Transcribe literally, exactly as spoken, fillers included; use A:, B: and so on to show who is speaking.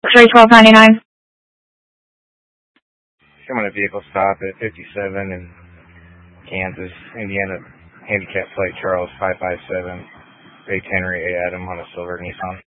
A: Three twelve ninety nine.
B: I'm on a vehicle stop at fifty-seven in Kansas, Indiana. Handicap plate Charles five five seven. Base Henry A. Adam on a silver Nissan.